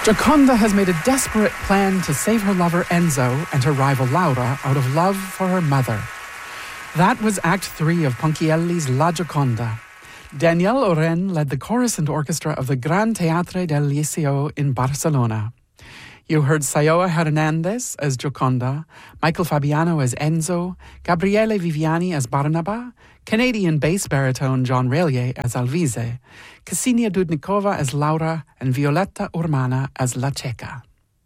Gioconda has made a desperate plan to save her lover Enzo and her rival Laura out of love for her mother. That was Act 3 of Ponchielli's La Gioconda. Daniel Oren led the chorus and orchestra of the Gran Teatre del Liceo in Barcelona. You heard Sayoa Hernandez as Gioconda, Michael Fabiano as Enzo, Gabriele Viviani as Barnaba, Canadian bass baritone John Relier as Alvise, Ksenia Dudnikova as Laura, and Violetta Urmana as La Checa.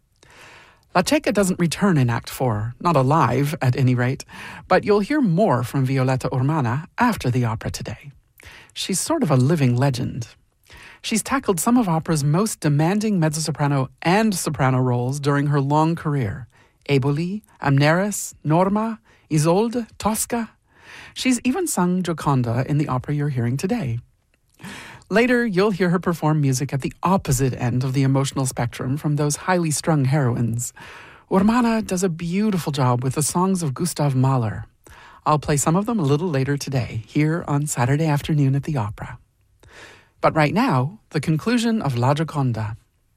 La Checa doesn't return in Act 4, not alive at any rate, but you'll hear more from Violetta Urmana after the opera today. She's sort of a living legend. She's tackled some of opera's most demanding mezzo-soprano and soprano roles during her long career. Eboli, Amneris, Norma, Isolde, Tosca. She's even sung Gioconda in the opera you're hearing today. Later, you'll hear her perform music at the opposite end of the emotional spectrum from those highly strung heroines. Urmana does a beautiful job with the songs of Gustav Mahler. I'll play some of them a little later today, here on Saturday afternoon at the opera. But right now, the conclusion of La Gioconda.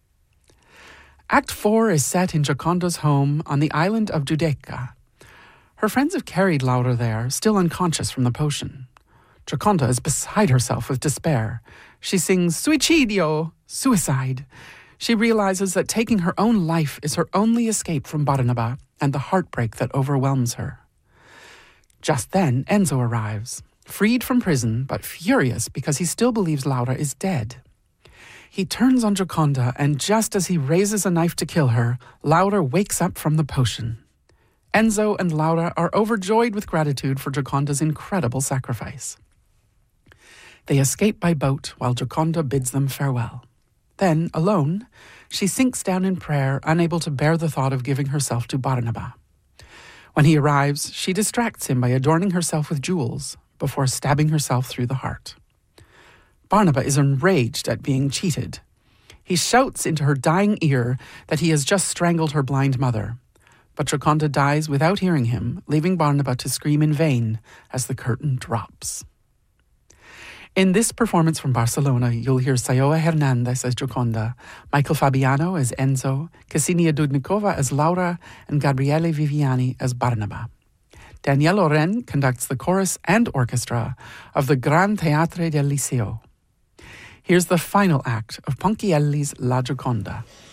Act 4 is set in Gioconda's home on the island of Giudecca. Her friends have carried Laura there, still unconscious from the potion. Gioconda is beside herself with despair. She sings suicidio, suicide. She realizes that taking her own life is her only escape from Barnaba and the heartbreak that overwhelms her. Just then, Enzo arrives, freed from prison, but furious because he still believes Laura is dead. He turns on Gioconda, and just as he raises a knife to kill her, Laura wakes up from the potion. Enzo and Laura are overjoyed with gratitude for Gioconda's incredible sacrifice. They escape by boat while Gioconda bids them farewell. Then, alone, she sinks down in prayer, unable to bear the thought of giving herself to Barnaba. When he arrives, she distracts him by adorning herself with jewels before stabbing herself through the heart. Barnaba is enraged at being cheated. He shouts into her dying ear that he has just strangled her blind mother. But Gioconda dies without hearing him, leaving Barnaba to scream in vain as the curtain drops. In this performance from Barcelona, you'll hear Sayoa Hernandez as Gioconda, Michael Fabiano as Enzo, Ksenia Dudnikova as Laura, and Gabriele Viviani as Barnaba. Daniel Oren conducts the chorus and orchestra of the Gran Teatre del Liceo. Here's the final act of Ponchielli's La Gioconda.